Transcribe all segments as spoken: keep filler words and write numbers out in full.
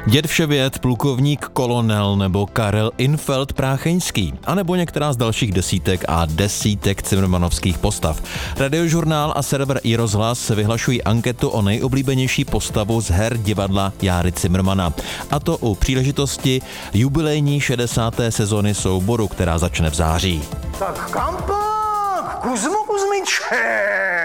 Děd vševěd, plukovník kolonel nebo Karel Infeld Prácheňský, anebo některá z dalších desítek a desítek cimrmanovských postav. Radiožurnál a server iRozhlas vyhlašují anketu o nejoblíbenější postavu z her divadla Járy Cimrmana. A to u příležitosti jubilejní šedesáté sezony souboru, která začne v září. Tak kam pak? Kuzmo Kuzmiče!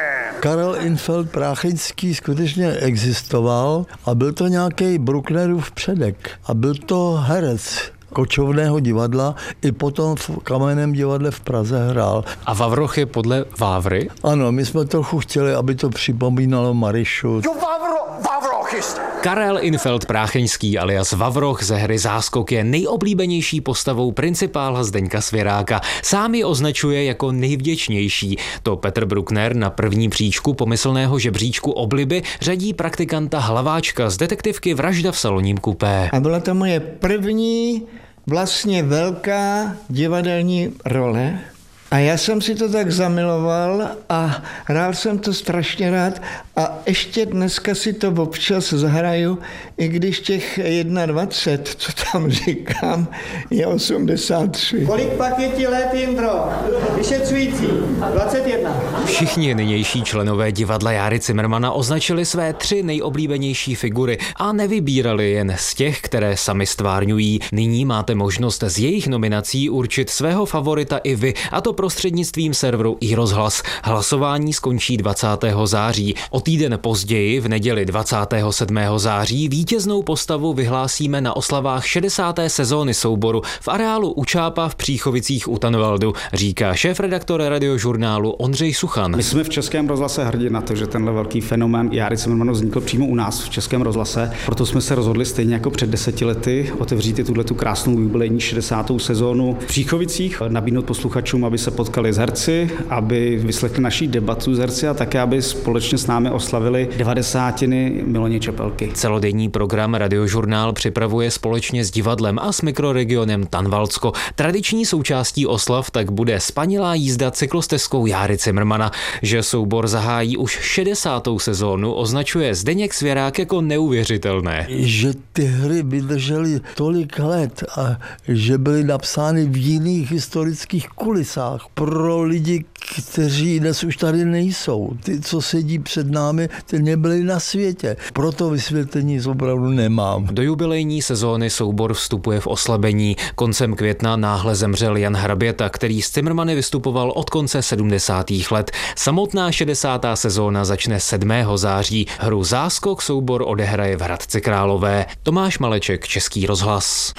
Karel Infeld Prácheňský skutečně existoval a byl to nějaký Brucknerův předek. A byl to herec Kočovného divadla, i potom v Kamenném divadle v Praze hrál. A Vavroch je podle Vávry? Ano, my jsme trochu chtěli, aby to připomínalo Marišu. Jo, Vavro, Vavrochist! Karel Infeld Prácheňský alias Vavroch ze hry Záskok je nejoblíbenější postavou principála Zdeňka Svěráka. Sám ji označuje jako nejvděčnější. To Petr Bruckner na první příčku pomyslného žebříčku obliby řadí praktikanta Hlaváčka z detektivky Vražda v saloním kupé. A byla to moje první vlastně velká divadelní role. A já jsem si to tak zamiloval a hrál jsem to strašně rád a ještě dneska si to občas zahraju, i když těch dvacet jedna, co tam říkám, je osmdesát tři. Kolik pak je ti let, Jindro? Vyšetřující. dvacet jedna. Všichni nynější členové divadla Járy Cimrmana označili své tři nejoblíbenější figury a nevybírali jen z těch, které sami stvárňují. Nyní máte možnost z jejich nominací určit svého favorita i vy, a to prostřednictvím serveru iRozhlas. Hlasování skončí dvacátého září. O týden později, v neděli dvacátého sedmého září, vítěznou postavu vyhlásíme na oslavách šedesáté sezóny souboru v areálu U Čápa v Příchovicích u Tanvaldu, říká šéfredaktor Radiožurnálu Ondřej Suchan. My jsme v Českém rozhlase hrdí na to, že tenhle velký fenomén Járy Cimrmana vznikl přímo u nás v Českém rozhlase. Proto jsme se rozhodli stejně jako před deseti lety otevřít i tuhletu krásnou jubilejní šedesátou sezónu v Příchovicích, nabídnout posluchačům, aby se potkali s herci, aby vyslechli naší debatu s herci a také, aby společně s námi oslavili devadesátiny Miloně Čepelky. Celodenní program Radiožurnál připravuje společně s divadlem a s mikroregionem Tanvaldsko. Tradiční součástí oslav tak bude spanilá jízda cyklostezkou Járy Cimrmana. Že soubor zahájí už šedesátou sezónu, označuje Zdeněk Svěrák jako neuvěřitelné. Že ty hry vydržely tolik let a že byly napsány v jiných historických kulisách pro lidi, kteří dnes už tady nejsou. Ty, co sedí před námi, ty nebyli na světě. Proto vysvětlení opravdu nemám. Do jubilejní sezóny soubor vstupuje v oslabení. Koncem května náhle zemřel Jan Hraběta, který s Cimrmany vystupoval od konce sedmdesátých let. Samotná šedesátá sezóna začne sedmého září. Hru Záskok soubor odehraje v Hradci Králové. Tomáš Maleček, Český rozhlas.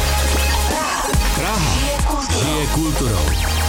Praha žije kulturou.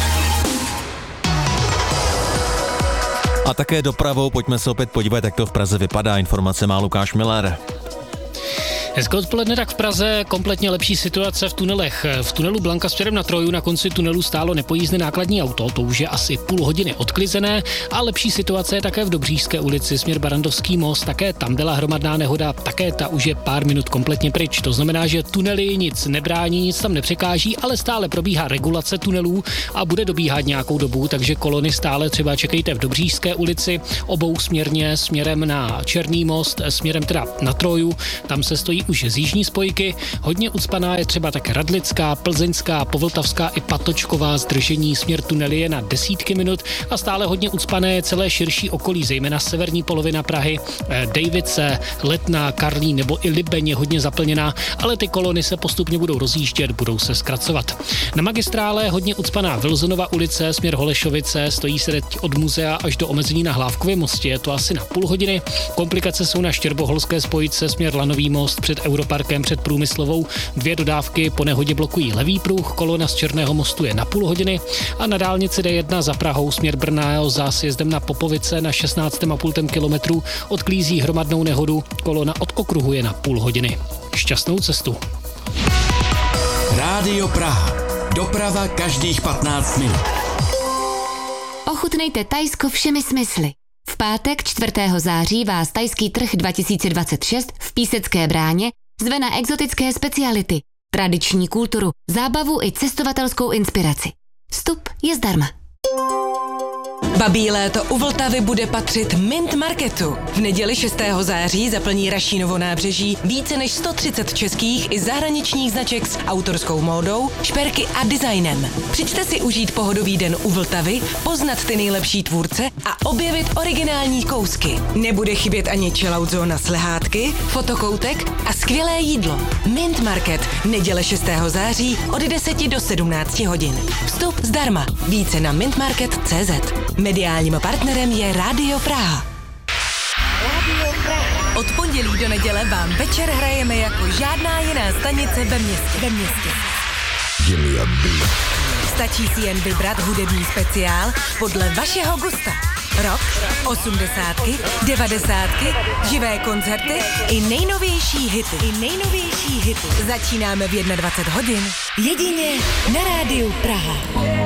A také dopravou pojďme se opět podívat, jak to v Praze vypadá. Informace má Lukáš Miller. Hezké odpoledne, tak v Praze kompletně lepší situace v tunelech. V tunelu Blanka směrem na Troju na konci tunelu stálo nepojízdné nákladní auto, to už je asi půl hodiny odklizené, a lepší situace je také v Dobříšské ulici směr Barandovský most, také tam byla hromadná nehoda, také ta už je pár minut kompletně pryč. To znamená, že tunely nic nebrání, nic tam nepřekáží, ale stále probíhá regulace tunelů a bude dobíhat nějakou dobu, takže kolony stále třeba čekejte v Dobříšské ulici, obou směrně směrem na Černý most, směrem teda na Troju, tam se stojí už z jižní spojky. Hodně ucpaná je třeba také Radlická, Plzeňská, Povltavská i Patočková. Zdržení směr tunely je na desítky minut a stále hodně ucpané je celé širší okolí, zejména severní polovina Prahy. Dejvice, Letná, Karlín nebo i Libeň je hodně zaplněná, ale ty kolony se postupně budou rozjíždět, budou se zkracovat. Na magistrále hodně ucpaná Vilzonova ulice, směr Holešovice, stojí se teď od muzea až do omezení na Hlávkově mostě, je to asi na půl hodiny. Komplikace jsou na Štěrboholské spojice, směr Lanový most, před Europarkem, před Průmyslovou. Dvě dodávky po nehodě blokují levý pruh, kolona z Černého mostu je na půl hodiny a na dálnici D jedna za Prahou směr Brna za sjezdem na Popovice na šestnáct a půl kilometru odklízí hromadnou nehodu, kolona od okruhu je na půl hodiny. Šťastnou cestu. Rádio Praha. Doprava každých patnáct minut. Ochutnejte Thajsko všemi smysly. V pátek čtvrtého září vás Thajský trh dva tisíce dvacet šest v Písecké bráně zve na exotické speciality, tradiční kulturu, zábavu i cestovatelskou inspiraci. Vstup je zdarma. Babí léto u Vltavy bude patřit Mint Marketu. V neděli šestého září zaplní Rašínovo nábřeží více než sto třicet českých i zahraničních značek s autorskou módou, šperky a designem. Přijďte si užít pohodový den u Vltavy, poznat ty nejlepší tvůrce a objevit originální kousky. Nebude chybět ani chillout zóna s lehátky, fotokoutek a skvělé jídlo. Mint Market, neděle šestého září od deseti do sedmnácti hodin. Vstup zdarma. Více na mintmarket tečka cé zet. Mediálním partnerem je Rádio Praha. Od pondělí do neděle vám večer hrajeme jako žádná jiná stanice ve městě. Ve městě. Stačí si jen vybrat hudební speciál podle vašeho gusta. Rock, osmdesátky, devadesátky, živé koncerty i nejnovější hity. I nejnovější hity. Začínáme v dvacet jedna hodin. Jedině na Rádiu Praha.